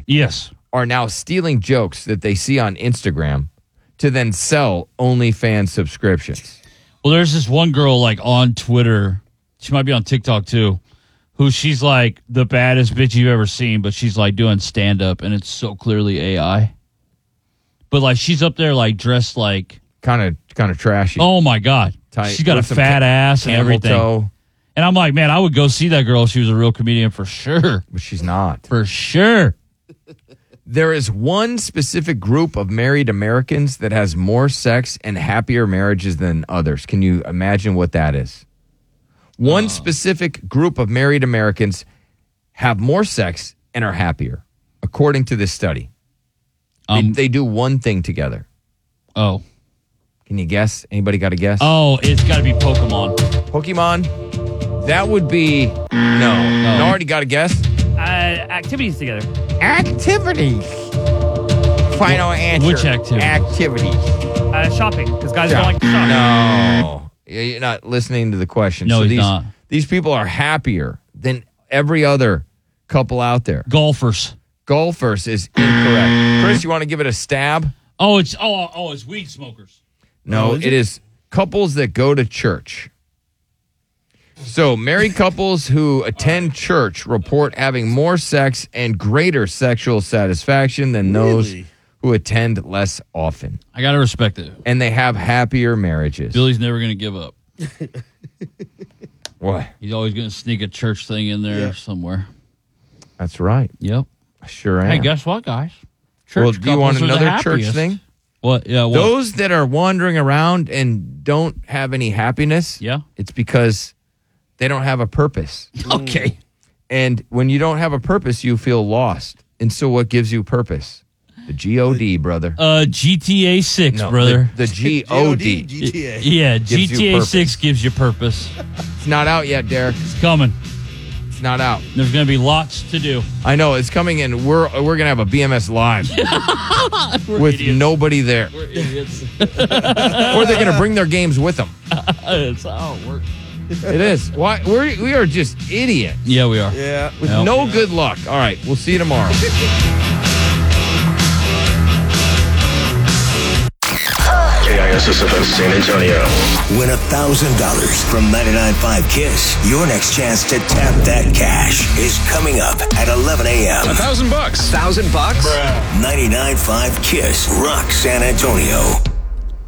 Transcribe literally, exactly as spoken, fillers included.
yes, are now stealing jokes that they see on Instagram to then sell OnlyFans subscriptions. Well, there's this one girl like on Twitter. She might be on TikTok too. Who she's like the baddest bitch you've ever seen, but she's like doing stand up, and it's so clearly A I. But like she's up there like dressed like kind of kind of trashy. Oh my god, Tight. She's got With a some fat ca- ass and camel everything. toe. And I'm like, man, I would go see that girl if she was a real comedian for sure. But she's not. For sure. There is one specific group of married Americans that has more sex and happier marriages than others. Can you imagine what that is? One uh. specific group of married Americans have more sex and are happier, according to this study. Um, they, they do one thing together. Oh. Can you guess? Anybody got a guess? Oh, it's got to be Pokemon. Pokemon? That would be... No. No. No, already got a guess? Uh, activities together. Activities. Final answer. Which activity? Activities. Uh, shopping, because guys Shop. don't like to shop. No. You're not listening to the question. No, so he's these, not. These people are happier than every other couple out there. Golfers. Golfers is incorrect. Chris, you want to give it a stab? Oh, it's oh, oh, it's weed smokers. No, oh, is it, it is couples that go to church. So, married couples who attend church report having more sex and greater sexual satisfaction than those Really? who attend less often. I got to respect it. And they have happier marriages. Billy's never going to give up. What? He's always going to sneak a church thing in there Yeah. somewhere. That's right. Yep. I sure am. Hey, guess what, guys? Church well, do you want couples are the another church happiest. thing? What? Yeah. What? Those that are wandering around and don't have any happiness, Yeah. it's because they don't have a purpose. Okay. And when you don't have a purpose, you feel lost. And so what gives you purpose? The G O D, brother. Uh, G T A six, No, brother. The, the G O D. G T A. Yeah, Gives you G T A purpose. six gives you purpose. It's not out yet, Derek. It's coming. It's not out. There's going to be lots to do. I know it's coming in. We're we're gonna have a B M S live with idiots. nobody there, We're idiots. or they're gonna bring their games with them. That's how it works. It is. Why we're we are just idiots Yeah, we are. Yeah. with Yep. no good luck. All right, we'll see you tomorrow. K I S S F M San Antonio. Win one thousand dollars from ninety-nine point five KISS. Your next chance to tap that cash is coming up at eleven a.m. A thousand bucks. Thousand bucks? ninety-nine point five KISS. Rock San Antonio.